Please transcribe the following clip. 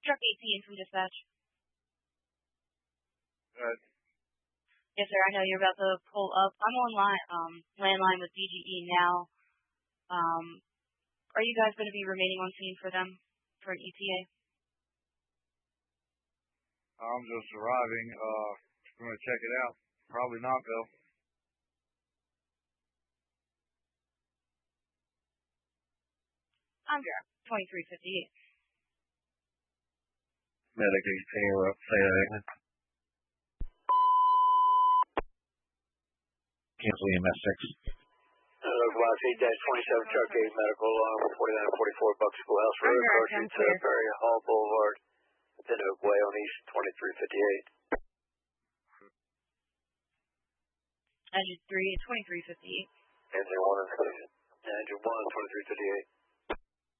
Truck 18 from dispatch. Good. Yes, sir. I know you're about to pull up. I'm on landline with BGE now. Are you guys going to be remaining on scene for them for an ETA? I'm just arriving. Going to check it out. Probably not, though. I'm here. 2358. Medic, can you say that again? Cancel EMS 6. Class 8-27 Truck 8 Medical along 4944 Buck Schoolhouse Road, approaching to Perry Hall Boulevard, Pin Oak Way on East 2358. Engine 3 at 2358. Engine 1 and 2358.